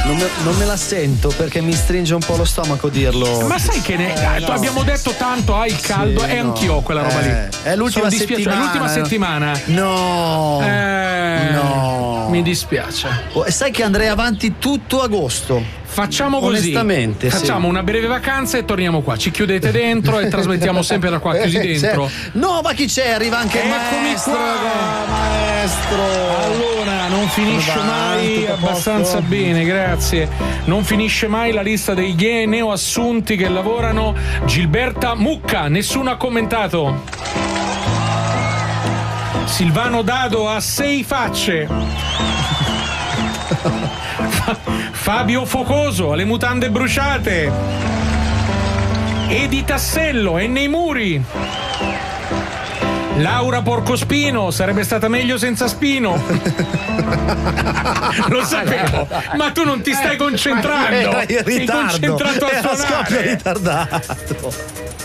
Non me la sento perché mi stringe un po' lo stomaco dirlo. Ma sai che abbiamo detto tanto il caldo e anch'io ho quella roba lì. È l'ultima settimana. È l'ultima settimana. No. Mi dispiace. E sai che andrei avanti tutto agosto. Facciamo così. Onestamente. Facciamo una breve vacanza e torniamo qua. Ci chiudete dentro e trasmettiamo sempre da qua, chiusi dentro. No, ma chi c'è? Arriva anche il maestro. Maestro. Allora, non finisce mai abbastanza bene, grazie. Non finisce mai la lista dei neoassunti che lavorano. Gilberta Mucca, nessuno ha commentato. Silvano Dado ha 6 facce. Fabio Focoso ha le mutande bruciate. Edi Tassello è nei muri. Laura Porcospino sarebbe stata meglio senza Spino. Lo sapevo, ma tu non ti stai concentrando. Sei concentrato a suonare. suonare. Ritardato.